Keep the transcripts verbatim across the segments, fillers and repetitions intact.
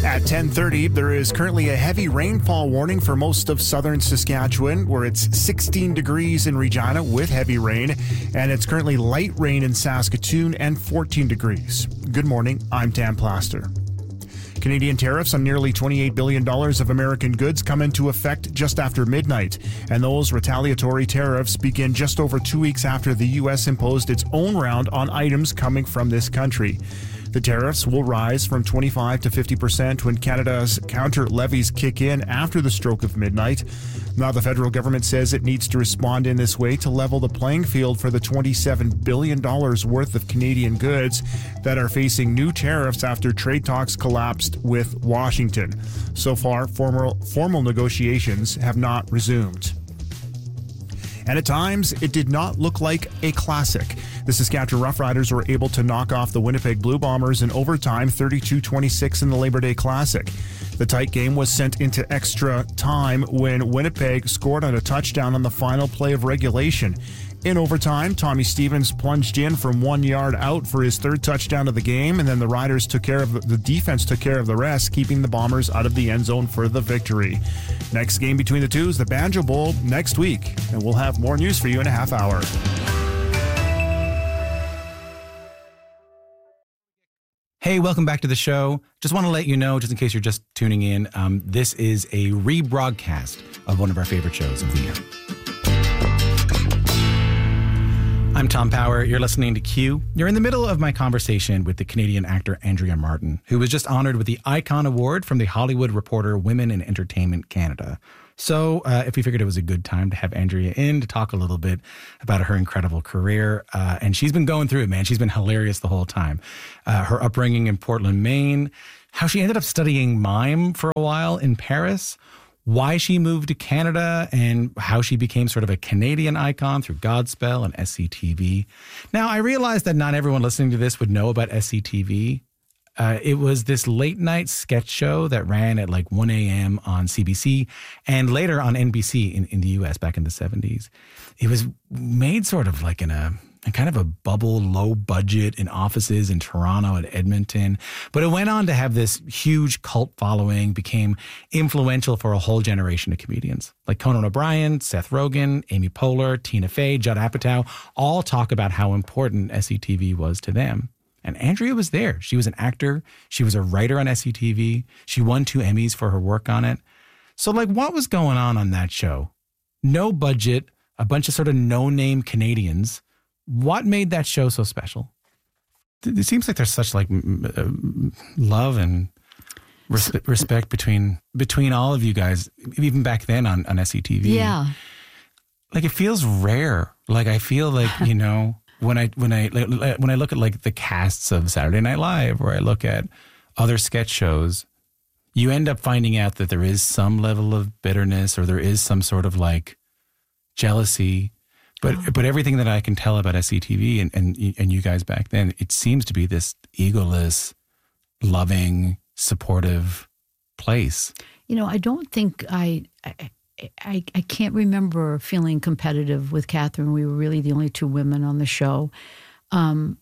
At ten thirty, there is currently a heavy rainfall warning for most of southern Saskatchewan, where it's sixteen degrees in Regina with heavy rain, and it's currently light rain in Saskatoon and fourteen degrees. Good morning, I'm Dan Plaster. Canadian tariffs on nearly twenty-eight billion dollars of American goods come into effect just after midnight, and those retaliatory tariffs begin just over two weeks after the U S imposed its own round on items coming from this country. The tariffs will rise from twenty-five to fifty percent when Canada's counter levies kick in after the stroke of midnight. Now, the federal government says it needs to respond in this way to level the playing field for the twenty-seven billion dollars worth of Canadian goods that are facing new tariffs after trade talks collapsed with Washington. So far, formal, formal negotiations have not resumed. And at times, it did not look like a classic. The Saskatchewan Roughriders were able to knock off the Winnipeg Blue Bombers in overtime, thirty-two twenty-six in the Labor Day Classic. The tight game was sent into extra time when Winnipeg scored on a touchdown on the final play of regulation. In overtime, Tommy Stevens plunged in from one yard out for his third touchdown of the game, and then the Riders took care of the, the defense took care of the rest, keeping the Bombers out of the end zone for the victory. Next game between the two is the Banjo Bowl next week, and we'll have more news for you in a half hour. Hey, welcome back to the show. Just want to let you know, just in case you're just tuning in, um, this is a rebroadcast of one of our favorite shows of the year. I'm Tom Power. You're listening to Q. You're in the middle of my conversation with the Canadian actor Andrea Martin, who was just honored with the Icon Award from the Hollywood Reporter Women in Entertainment Canada. So uh, if we figured it was a good time to have Andrea in to talk a little bit about her incredible career. Uh, and she's been going through it, man. She's been hilarious the whole time. Uh, her upbringing in Portland, Maine, how she ended up studying mime for a while in Paris, why she moved to Canada, and how she became sort of a Canadian icon through Godspell and S C T V. Now, I realize that not everyone listening to this would know about S C T V. Uh, it was this late night sketch show that ran at like one a.m. on C B C and later on N B C in, in the U S back in the seventies. It was made sort of like in a, a kind of a bubble, low budget in offices in Toronto and Edmonton. But it went on to have this huge cult following, became influential for a whole generation of comedians. Like Conan O'Brien, Seth Rogen, Amy Poehler, Tina Fey, Judd Apatow, all talk about how important S C T V was to them. And Andrea was there. She was an actor. She was a writer on S C T V. She won two Emmys for her work on it. So, like, what was going on on that show? No budget, a bunch of sort of no-name Canadians. What made that show so special? It seems like there's such, like, love and res- respect between between all of you guys, even back then on, on S C T V. Yeah. Like, it feels rare. Like, I feel like, you know... When I when I when I look at like the casts of Saturday Night Live, or I look at other sketch shows, you end up finding out that there is some level of bitterness, or there is some sort of like jealousy. But oh. but everything that I can tell about S C T V and, and and you guys back then, it seems to be this egoless, loving, supportive place. You know, I don't think I. I I, I can't remember feeling competitive with Catherine. We were really the only two women on the show. Um,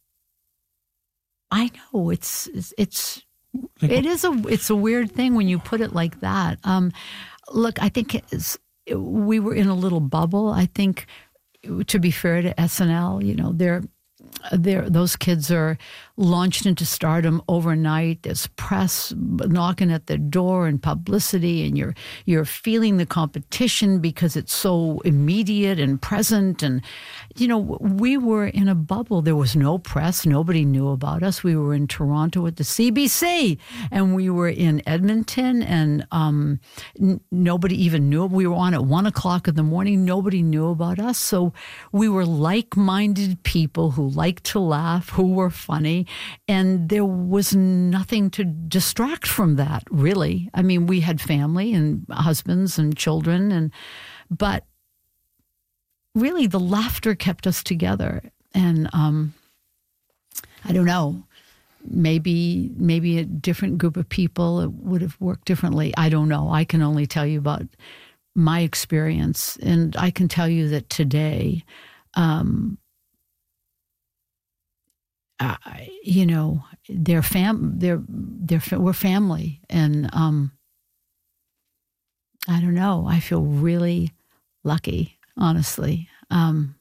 I know it's it's, it's it is a it's a weird thing when you put it like that. Um, look, I think it's, we were in a little bubble. I think, to be fair to S N L, you know, they're. They're, those kids are launched into stardom overnight. There's press knocking at their door and publicity, and you're you're feeling the competition because it's so immediate and present. And, you know, we were in a bubble. There was no press. Nobody knew about us. We were in Toronto at the C B C, and we were in Edmonton, and um, n- nobody even knew. We were on at one o'clock in the morning. Nobody knew about us. So we were like-minded people who liked to laugh, who were funny, and there was nothing to distract from that, really. I mean, we had family and husbands and children, and but really the laughter kept us together. And um, I don't know, maybe maybe a different group of people it would have worked differently. I don't know. I can only tell you about my experience, and I can tell you that today, um, Uh, you know, their fam, their they're fa- we're family, and um, I don't know. I feel really lucky, honestly. Um,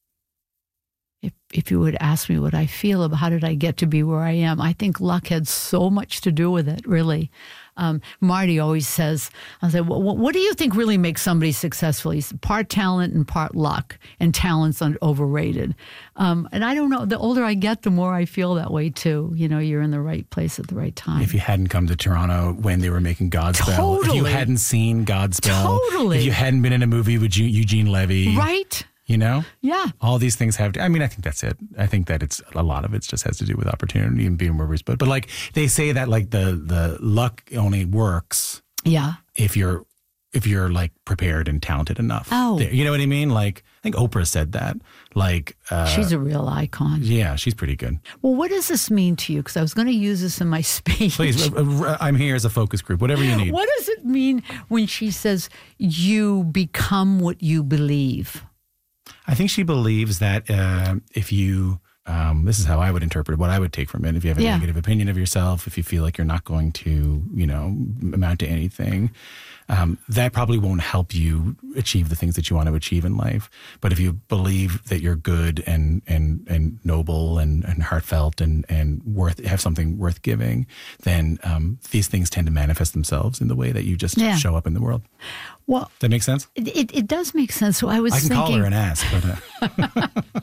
if if you would ask me what I feel about how did I get to be where I am, I think luck had so much to do with it. Really, um, Marty always says, "I say, well, what do you think really makes somebody successful?" He's part talent and part luck, and talent's un- overrated. Um, and I don't know. The older I get, the more I feel that way too. You know, you're in the right place at the right time. If you hadn't come to Toronto when they were making Godspell, Totally. if you hadn't seen Godspell, Totally. if you hadn't been in a movie with Eugene Levy, Right? You know, Yeah. all these things have to, I mean, I think that's it. I think that it's a lot of it just has to do with opportunity and being where we're supposed. But like they say that like the the luck only works Yeah. if you're if you're like prepared and talented enough. Oh. You know what I mean? Like I think Oprah said that. Like uh, She's a real icon. yeah, she's pretty good. Well, what does this mean to you? Because I was going to use this in my speech. Please, uh, uh, I'm here as a focus group. Whatever you need. What does it mean when she says you become what you believe? I think she believes that uh, if you, um, this is how I would interpret what I would take from it. If you have a Yeah. negative opinion of yourself, if you feel like you're not going to, you know, amount to anything, um, that probably won't help you achieve the things that you want to achieve in life. But if you believe that you're good and and and noble and, and heartfelt and and worth have something worth giving, then um, these things tend to manifest themselves in the way that you just Yeah. show up in the world. Well, Does that make sense? it, it, it does make sense. So I was I can thinking, call her and ask, but. Uh,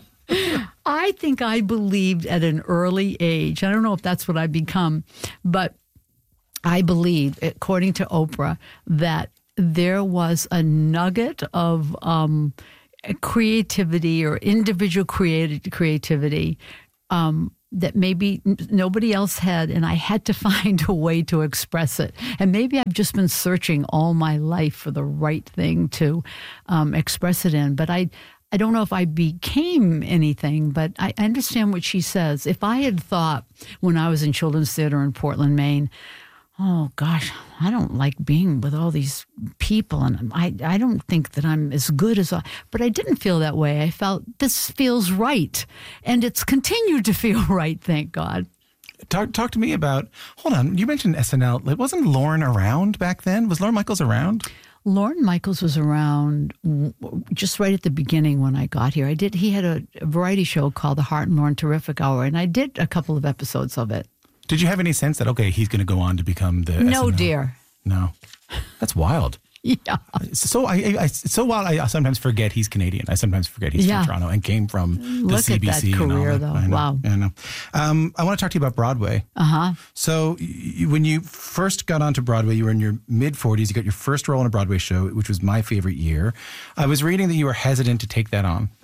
I think I believed at an early age, I don't know if that's what I've become, but I believed, according to Oprah, that there was a nugget of um, creativity or individual creati- creativity um, that maybe n- nobody else had, and I had to find a way to express it. And maybe I've just been searching all my life for the right thing to um, express it in. But I, I don't know if I became anything, but I understand what she says. If I had thought when I was in Children's Theater in Portland, Maine, oh gosh, I don't like being with all these people, and I I don't think that I'm as good as I. But I didn't feel that way. I felt this feels right, and it's continued to feel right. Thank God. Talk talk to me about. Hold on, you mentioned S N L. Like, wasn't Lorne around back then? Was Lorne Michaels around? Lorne Michaels was around just right at the beginning when I got here. I did. He had a, a variety show called The Hart and Lorne Terrific Hour, and I did a couple of episodes of it. Did you have any sense that okay, he's going to go on to become the? No, S N L? dear. No, that's wild. Yeah. So I, I, I so wild. I sometimes forget he's Canadian. I sometimes forget he's Yeah. from Toronto and came from the Look C B C at that and all career, that. though. I know, Wow. I know. Um, I want to talk to you about Broadway. Uh huh. So y- when you first got onto Broadway, you were in your mid forties. You got your first role in a Broadway show, which was my favorite year. I was reading that you were hesitant to take that on.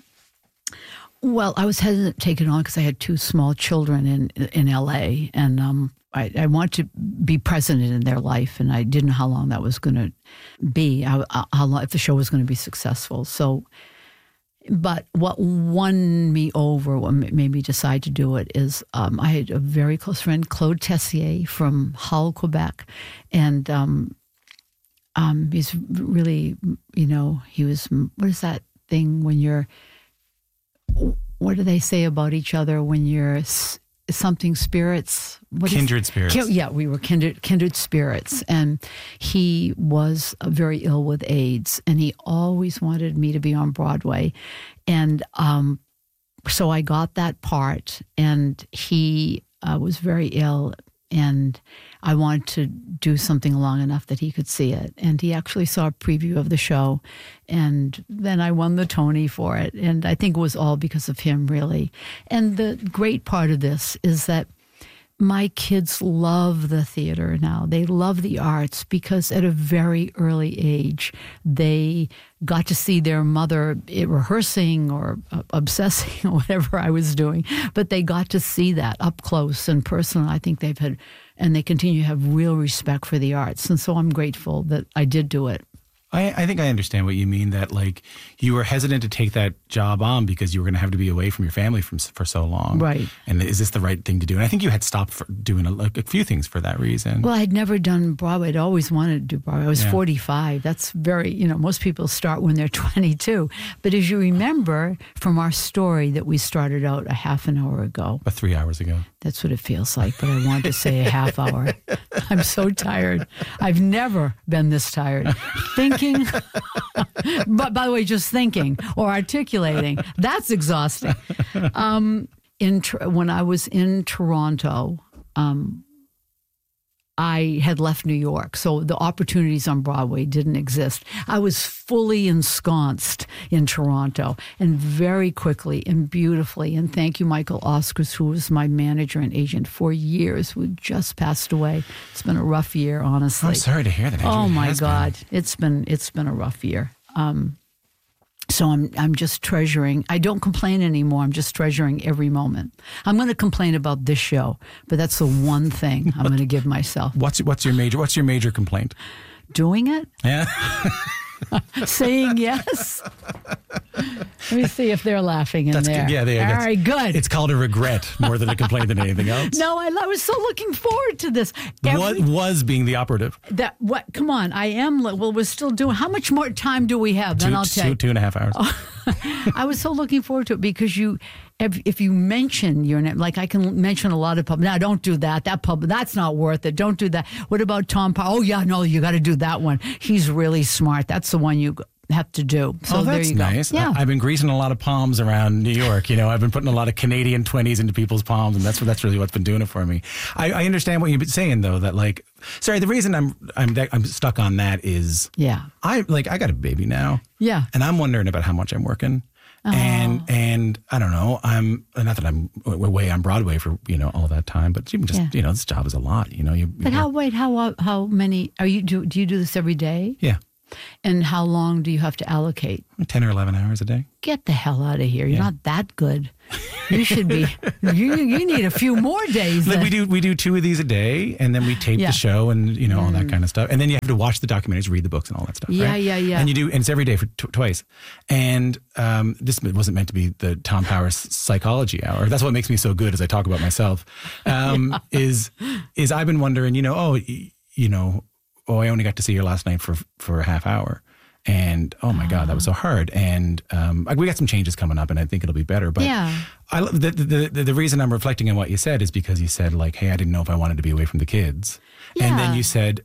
Well, I was hesitant to take it on because I had two small children in in L A, and um, I, I want to be present in their life, and I didn't know how long that was going to be. How, how long if the show was going to be successful. So, but what won me over, what made me decide to do it, is um, I had a very close friend, Claude Tessier from Hull, Quebec, and um, um, he's really, you know, he was. What is that thing when you're what do they say about each other when you're s- something spirits? What is- Kindred spirits. Ki- yeah, we were kindred, kindred spirits. And he was uh, very ill with AIDS, and he always wanted me to be on Broadway. And um, so I got that part, and he uh, was very ill, and I wanted to do something long enough that he could see it. And he actually saw a preview of the show, and then I won the Tony for it. And I think it was all because of him, really. And the great part of this is that my kids love the theater now. They love the arts because at a very early age, they got to see their mother rehearsing or uh, obsessing or whatever I was doing. But they got to see that up close and personal. I think they've had, and they continue to have real respect for the arts. And so I'm grateful that I did do it. I, I think I understand what you mean, that like you were hesitant to take that job on because you were going to have to be away from your family from, for so long. Right. And is this the right thing to do? And I think you had stopped for doing a, like a few things for that reason. Well, I'd never done Broadway. I'd always wanted to do Broadway. I was Yeah. forty-five. That's very, you know, most people start when they're twenty-two. But as you remember from our story that we started out a half an hour ago, About three hours ago. that's what it feels like, but I wanted to say a half hour. I'm so tired. I've never been this tired. Thinking, but by the way, just thinking or articulating, that's exhausting. Um, in when I was in Toronto, um, I had left New York, so the opportunities on Broadway didn't exist. I was fully ensconced in Toronto, and very quickly and beautifully, and thank you, Michael Oscars, who was my manager and agent for years, who just passed away. It's been a rough year, honestly. I'm sorry to hear that. Andrew. Oh It my has been. God, it's been it's been a rough year. Um, so I'm I'm just treasuring. I don't complain anymore. I'm just treasuring every moment. I'm going to complain about this show, but that's the one thing I'm going to give myself. What's what's your major what's your major complaint? Doing it, Yeah. saying yes. Let me see if they're laughing in That's there. good. Yeah, they, All that's, right, good. It's called a regret more than a complaint than anything else. no, I, I was so looking forward to this. What Every- was being the operative? that what? Come on, I am. li- Well, we're still doing. How much more time do we have? Then Two, I'll tell you. two, two and a half hours. I was so looking forward to it because you, if, if you mention your name, like I can mention a lot of pub. Now, don't do that. That pub, that's not worth it. Don't do that. What about Tom Powell? Oh, yeah, no, you got to do that one. He's really smart. That's the one you have to do. So oh, there that's you go. nice. Yeah. I, I've been greasing a lot of palms around New York. You know, I've been putting a lot of Canadian twenties into people's palms, and that's what that's really what's been doing it for me. I, I understand what you've been saying, though. That like, sorry, the reason I'm I'm I'm stuck on that is yeah. I like I got a baby now. Yeah. And I'm wondering about how much I'm working. Oh. And and I don't know. I'm not that I'm away on Broadway for you know all that time, but even just Yeah. you know this job is a lot. You know, you. But how, wait, how, how many, are you, do, do you do this every day? Yeah, And how long do you have to allocate? ten or eleven hours a day. Get the hell out of here. You're Yeah. not that good. You should be, you, you need a few more days. Like then. we do, we do two of these a day, and then we tape Yeah. the show, and you know all that kind of stuff. And then you have to watch the documentaries, read the books, and all that stuff. Yeah, right? yeah, yeah. And you do, and it's every day for tw- twice. And um, this wasn't meant to be the Tom Powers psychology hour. That's what makes me so good as I talk about myself. Um, is is I've been wondering, you know, oh, y- you know, oh, I only got to see her last night for for a half hour. And oh my God, that was so hard. And um, we got some changes coming up, and I think it'll be better. But Yeah. I, the, the, the, the reason I'm reflecting on what you said is because you said like, hey, I didn't know if I wanted to be away from the kids. And then Yeah. you said,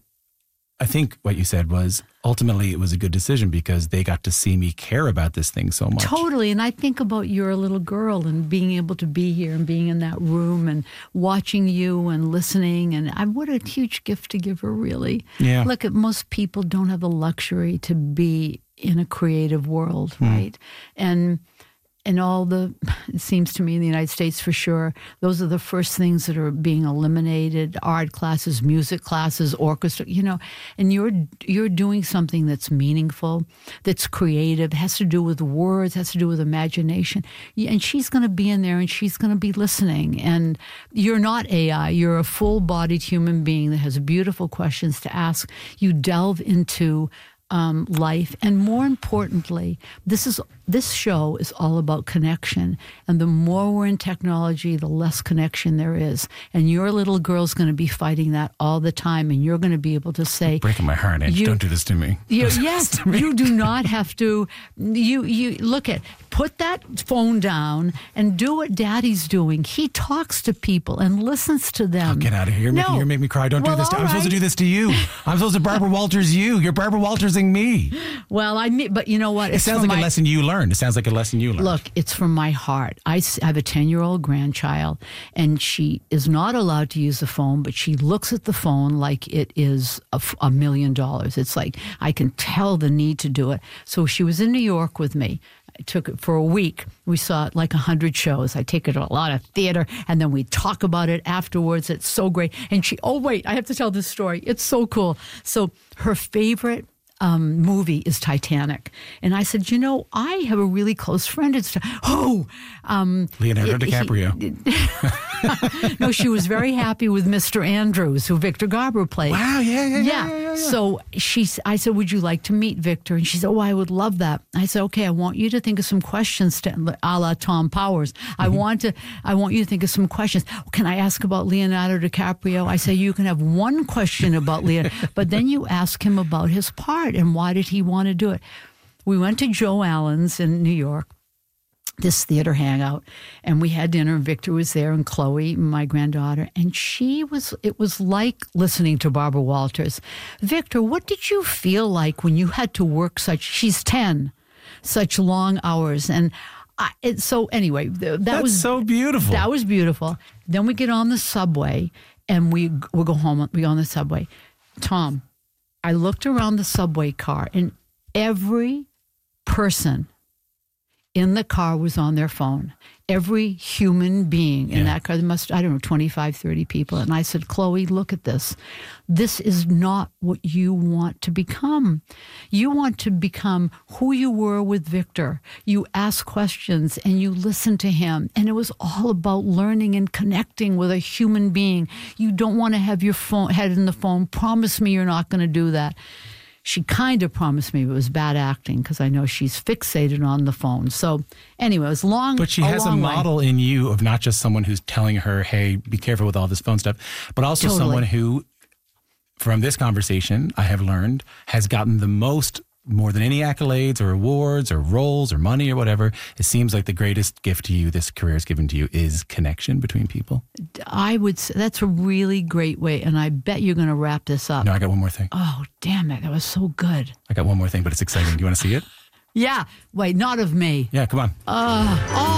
I think what you said was ultimately it was a good decision because they got to see me care about this thing so much. Totally. And I think about you're a little girl and being able to be here and being in that room and watching you and listening. And I, what a huge gift to give her, really. Yeah. Look, at most people don't have the luxury to be in a creative world, right? And and all the, it seems to me in the United States for sure, those are the first things that are being eliminated, art classes, music classes, orchestra, you know, and you're you're doing something that's meaningful, that's creative, has to do with words, has to do with imagination. And she's going to be in there and she's going to be listening. And you're not A I, you're a full-bodied human being that has beautiful questions to ask. You delve into Um, life, and more importantly, this is this show is all about connection. And the more we're in technology, the less connection there is. And your little girl's going to be fighting that all the time, and you're going to be able to say, Breaking my heart, Ange. You- Don't do this to me. you, Don't do yes, this to me. you do not have to. You you look at put that phone down and do what Daddy's doing. He talks to people and listens to them. Get out of here. You're, No. making, you're making me cry. Don't Well, do this to all I'm supposed to right. do this to you. I'm supposed to Barbara Walters you. You're Barbara Waltersing me. Well, I mean, but you know what? It sounds like a lesson you learned. It sounds like a lesson you learned. Look, it's from my heart. I s- have a ten-year-old grandchild, and she is not allowed to use the phone, but she looks at the phone like it is a, f- a million dollars. It's like I can tell the need to do it. So she was in New York with me. I took it for a week. We saw like a hundred shows. I take her to a lot of theater, and then we talk about it afterwards. It's so great. And she, oh, wait, I have to tell this story. It's so cool. So her favorite um, movie is Titanic. And I said, you know, I have a really close friend. It's oh, um, Leonardo DiCaprio. He, no, she was very happy with Mister Andrews, who Victor Garber played. Wow, yeah, yeah, yeah. Yeah. yeah, yeah, yeah. So she, I said, would you like to meet Victor? And she said, oh, I would love that. I said, okay, I want you to think of some questions to, a la Tom Powers. I Mm-hmm. want to, I want you to think of some questions. Can I ask about Leonardo DiCaprio? I say, you can have one question about Leonardo, but then you ask him about his part and why did he want to do it? We went to Joe Allen's in New York, this theater hangout, and we had dinner. Victor was there, and Chloe, my granddaughter, and she was, it was like listening to Barbara Walters. Victor, what did you feel like when you had to work such, she's ten, such long hours? And I, it, so anyway, th- that That's was so beautiful. That was beautiful. Then we get on the subway, and we we go home. We go on the subway. Tom, I looked around the subway car, and every person in the car was on their phone. Every human being in Yeah. that car, there must, I don't know, twenty-five, thirty people. And I said, Chloe, look at this. This is not what you want to become. You want to become who you were with Victor. You ask questions and you listen to him. And it was all about learning and connecting with a human being. You don't want to have your phone, head in the phone. Promise me you're not going to do that. She kind of promised me it was bad acting because I know she's fixated on the phone. So anyway, it was long. But she has a, long model way. in you of not just someone who's telling her, hey, be careful with all this phone stuff, but also Totally. someone who, from this conversation, I have learned, has gotten the most, more than any accolades or awards or roles or money or whatever. It seems like the greatest gift to you this career has given to you is connection between people. I would say that's a really great way. And I bet you're going to wrap this up. No, I got one more thing. Oh, damn it. That was so good. I got one more thing, but it's exciting. Do you want to see it? Yeah. Wait, not of me. Yeah, come on. Uh, oh.